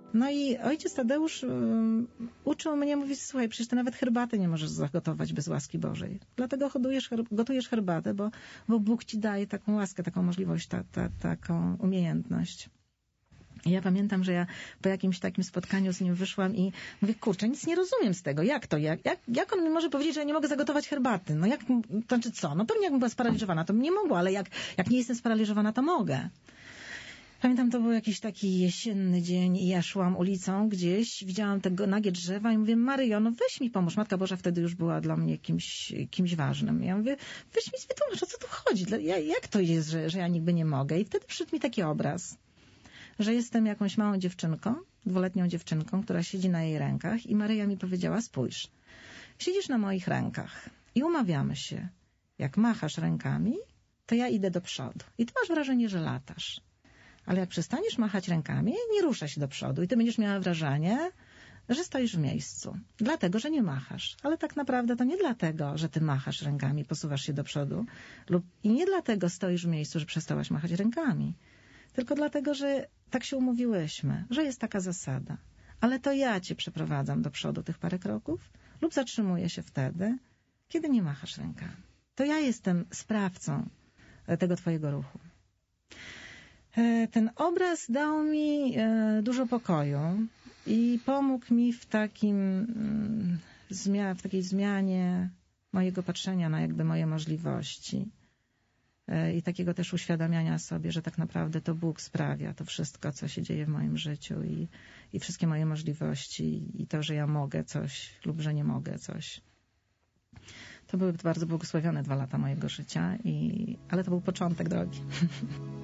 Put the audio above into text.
No i ojciec Tadeusz uczył mnie, mówi, słuchaj, przecież ty nawet herbaty nie możesz zagotować bez łaski Bożej. Dlatego gotujesz herbatę, bo Bóg ci daje taką łaskę, taką możliwość, taką umiejętność. I ja pamiętam, że ja po jakimś takim spotkaniu z nim wyszłam i mówię, kurczę, nic nie rozumiem z tego. Jak to? Jak on mi może powiedzieć, że ja nie mogę zagotować herbaty? No jak, to znaczy co? No pewnie jakbym była sparaliżowana, to bym nie mogła, ale jak nie jestem sparaliżowana, to mogę. Pamiętam, to był jakiś taki jesienny dzień i ja szłam ulicą gdzieś, widziałam tego nagie drzewa i mówię, Maryjo, no weź mi pomóż. Matka Boża wtedy już była dla mnie kimś ważnym. Ja mówię, weź mi wytłumacz, o co tu chodzi? Jak to jest, że ja nigdy nie mogę? I wtedy przyszedł mi taki obraz, że jestem jakąś małą dziewczynką, 2-letnią dziewczynką, która siedzi na jej rękach i Maryja mi powiedziała, spójrz, siedzisz na moich rękach i umawiamy się, jak machasz rękami, to ja idę do przodu i ty masz wrażenie, że latasz. Ale jak przestaniesz machać rękami, nie rusza się do przodu i ty będziesz miała wrażenie, że stoisz w miejscu. Dlatego, że nie machasz. Ale tak naprawdę to nie dlatego, że ty machasz rękami, posuwasz się do przodu. I nie dlatego stoisz w miejscu, że przestałaś machać rękami. Tylko dlatego, że tak się umówiłyśmy, że jest taka zasada. Ale to ja cię przeprowadzam do przodu tych parę kroków lub zatrzymuję się wtedy, kiedy nie machasz rękami. To ja jestem sprawcą tego twojego ruchu. Ten obraz dał mi dużo pokoju i pomógł mi w takiej zmianie mojego patrzenia na jakby moje możliwości i takiego też uświadamiania sobie, że tak naprawdę to Bóg sprawia to wszystko, co się dzieje w moim życiu i wszystkie moje możliwości i to, że ja mogę coś lub że nie mogę coś. To były bardzo błogosławione 2 lata mojego życia, ale to był początek drogi.